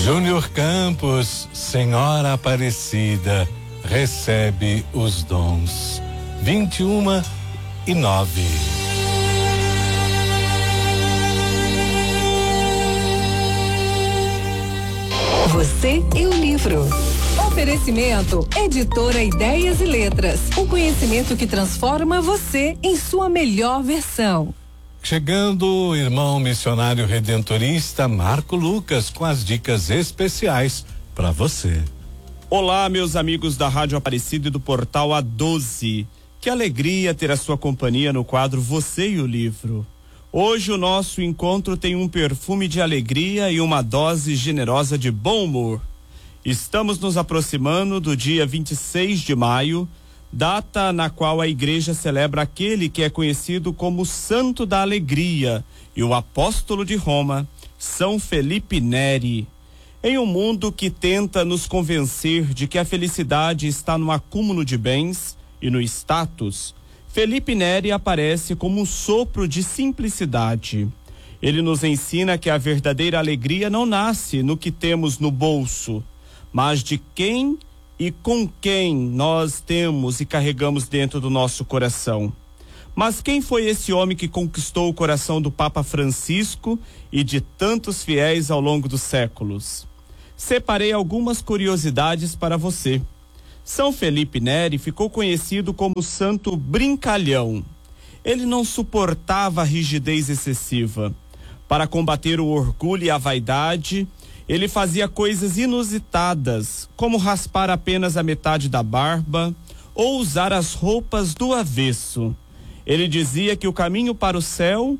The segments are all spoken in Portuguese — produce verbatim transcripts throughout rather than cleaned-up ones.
Júnior Campos, Senhora Aparecida, recebe os dons. vinte e uma e nove. Você e o livro. Oferecimento, Editora Ideias e Letras. O conhecimento que transforma você em sua melhor versão. Chegando o irmão missionário redentorista Marco Lucas com as dicas especiais para você. Olá, meus amigos da Rádio Aparecida e do Portal A doze. Que alegria ter a sua companhia no quadro Você e o Livro. Hoje o nosso encontro tem um perfume de alegria e uma dose generosa de bom humor. Estamos nos aproximando do dia vinte e seis de maio, data na qual a igreja celebra aquele que é conhecido como Santo da Alegria e o apóstolo de Roma, São Felipe Neri. Em um mundo que tenta nos convencer de que a felicidade está no acúmulo de bens e no status, Felipe Neri aparece como um sopro de simplicidade. Ele nos ensina que a verdadeira alegria não nasce no que temos no bolso, mas de quem e com quem nós temos e carregamos dentro do nosso coração. Mas quem foi esse homem que conquistou o coração do Papa Francisco e de tantos fiéis ao longo dos séculos? Separei algumas curiosidades para você. São Felipe Neri ficou conhecido como Santo Brincalhão. Ele não suportava a rigidez excessiva. Para combater o orgulho e a vaidade, ele fazia coisas inusitadas, como raspar apenas a metade da barba ou usar as roupas do avesso. Ele dizia que o caminho para o céu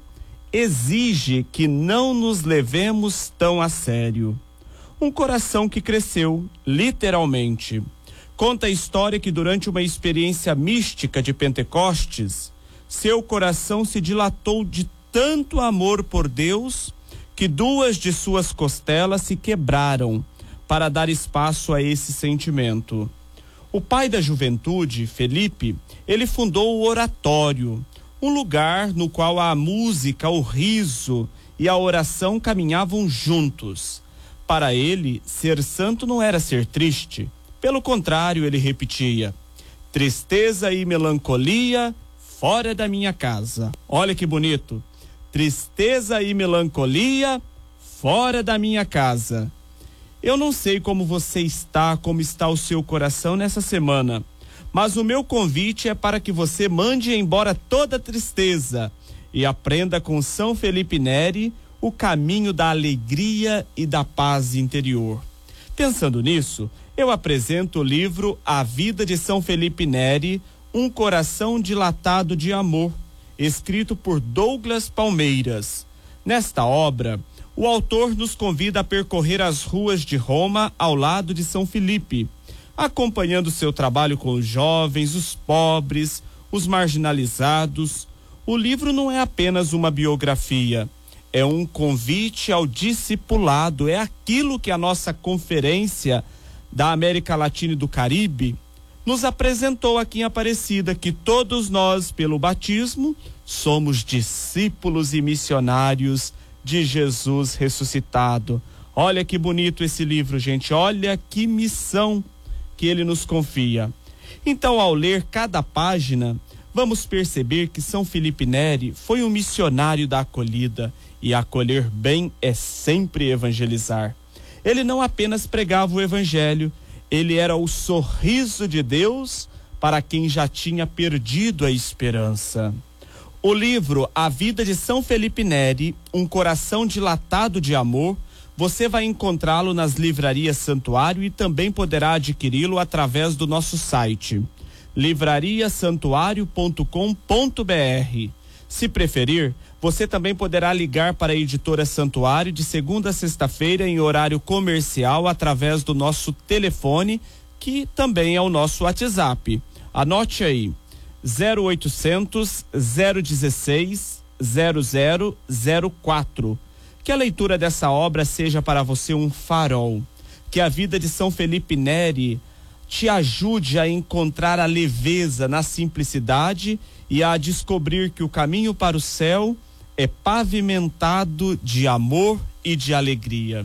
exige que não nos levemos tão a sério. Um coração que cresceu, literalmente. Conta a história que durante uma experiência mística de Pentecostes, seu coração se dilatou de tanto amor por Deus que duas de suas costelas se quebraram para dar espaço a esse sentimento. O pai da juventude, Felipe, ele fundou o oratório, um lugar no qual a música, o riso e a oração caminhavam juntos. Para ele, ser santo não era ser triste. Pelo contrário, ele repetia: tristeza e melancolia fora da minha casa. Olha que bonito. Tristeza e melancolia fora da minha casa. Eu não sei como você está, como está o seu coração nessa semana, mas o meu convite é para que você mande embora toda a tristeza e aprenda com São Felipe Neri o caminho da alegria e da paz interior. Pensando nisso, eu apresento o livro A Vida de São Felipe Neri, um coração dilatado de amor, escrito por Douglas Palmeiras. Nesta obra, o autor nos convida a percorrer as ruas de Roma ao lado de São Felipe, acompanhando seu trabalho com os jovens, os pobres, os marginalizados. O livro não é apenas uma biografia, é um convite ao discipulado, é aquilo que a nossa conferência da América Latina e do Caribe nos apresentou aqui em Aparecida, que todos nós, pelo batismo, somos discípulos e missionários de Jesus ressuscitado. Olha que bonito esse livro, gente, olha que missão que ele nos confia. Então, ao ler cada página, vamos perceber que São Felipe Neri foi um missionário da acolhida, e acolher bem é sempre evangelizar. Ele não apenas pregava o evangelho, ele era o sorriso de Deus para quem já tinha perdido a esperança. O livro A Vida de São Felipe Neri, um coração dilatado de amor, você vai encontrá-lo nas livrarias Santuário e também poderá adquiri-lo através do nosso site, livraria santuário ponto com ponto br. Se preferir, você também poderá ligar para a editora Santuário de segunda a sexta-feira em horário comercial através do nosso telefone, que também é o nosso WhatsApp. Anote aí, zero oitocentos, zero dezesseis, zero zero zero quatro. Que a leitura dessa obra seja para você um farol. Que a vida de São Felipe Neri te ajude a encontrar a leveza na simplicidade e a descobrir que o caminho para o céu é pavimentado de amor e de alegria.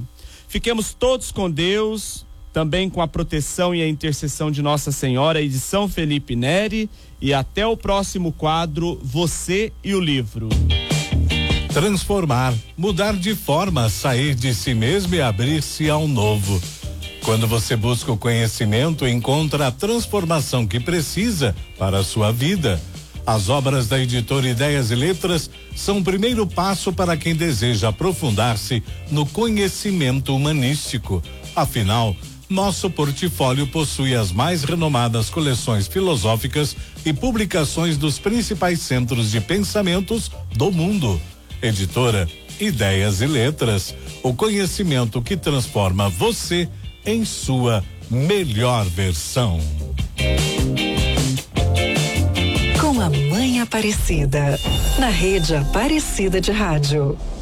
Fiquemos todos com Deus, também com a proteção e a intercessão de Nossa Senhora e de São Felipe Neri. E até o próximo quadro, Você e o Livro. Transformar, mudar de forma, sair de si mesmo e abrir-se ao novo. Quando você busca o conhecimento, encontra a transformação que precisa para a sua vida. As obras da editora Ideias e Letras são o primeiro passo para quem deseja aprofundar-se no conhecimento humanístico. Afinal, nosso portfólio possui as mais renomadas coleções filosóficas e publicações dos principais centros de pensamentos do mundo. Editora Ideias e Letras, o conhecimento que transforma você em sua melhor versão. Com a Mãe Aparecida, na Rede Aparecida de Rádio.